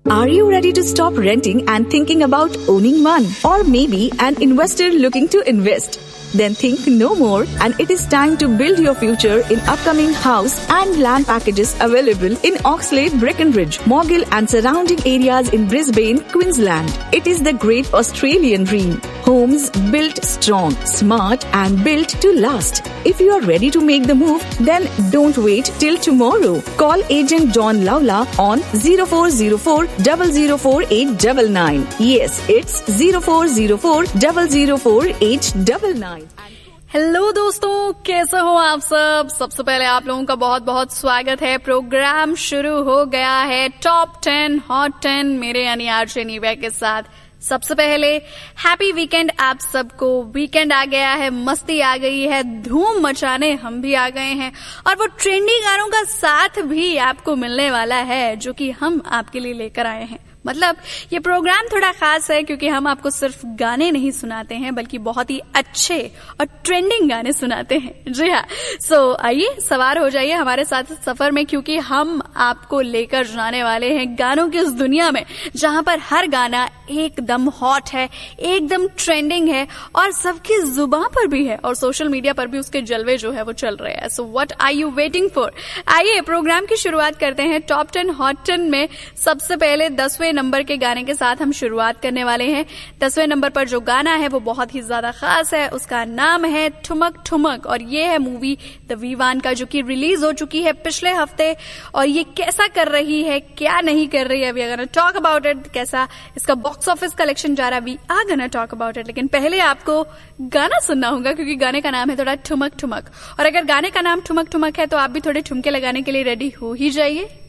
Are you ready to stop renting and thinking about owning one? Or maybe an investor looking to invest? Then think no more, and it is time to build your future in upcoming house and land packages available in Oxlade, Breckenridge, Morgill and surrounding areas in Brisbane, Queensland. It is the great Australian dream. Homes built strong, smart and built to last. If you are ready to make the move, then don't wait till tomorrow. Call agent John Lawla on 0404 004 899. Yes, it's 0404 004 899. Hello दोस्तों, कैसे हो आप सब। सबसे पहले आप लोगों का बहुत बहुत स्वागत है। प्रोग्राम शुरू हो गया है टॉप 10 हॉट 10 मेरे यानी आरजे नीवा के साथ। सबसे पहले हैप्पी वीकेंड आप सबको। वीकेंड आ गया है, मस्ती आ गई है, धूम मचाने हम भी आ गए हैं और वो ट्रेंडी गानों का साथ भी आपको मिलने वाला है जो कि हम आपके लिए लेकर आए हैं। मतलब ये प्रोग्राम थोड़ा खास है क्योंकि हम आपको सिर्फ गाने नहीं सुनाते हैं बल्कि बहुत ही अच्छे और ट्रेंडिंग गाने सुनाते हैं। जी हाँ, सो आइए सवार हो जाइए हमारे साथ सफर में, क्योंकि हम आपको लेकर जाने वाले हैं गानों की उस दुनिया में जहां पर हर गाना एकदम हॉट है, एकदम ट्रेंडिंग है और सबकी जुबान पर भी है और सोशल मीडिया पर भी उसके जलवे जो है वो चल रहे हैं। So what are you waiting for. आइए प्रोग्राम की शुरुआत करते हैं टॉप 10 हॉट 10 में। सबसे पहले 10वें नंबर के गाने के साथ हम शुरुआत करने वाले हैं। 10वें नंबर पर जो गाना है वो बहुत ही ज्यादा खास है। उसका नाम है ठुमक ठुमक और ये है मूवी द वी1 का, जो कि रिलीज हो चुकी है पिछले हफ्ते। और ये कैसा कर रही है, क्या नहीं कर रही है, we are gonna talk about it. कैसा इसका बॉक्स ऑफिस कलेक्शन जा रहा है, we are gonna talk about it. लेकिन पहले आपको गाना सुनना होगा क्योंकि गाने का नाम है थोड़ा ठुमक ठुमक। और अगर गाने का नाम ठुमक ठुमक है तो आप भी थोड़े ठुमके लगाने के लिए रेडी हो ही जाइए।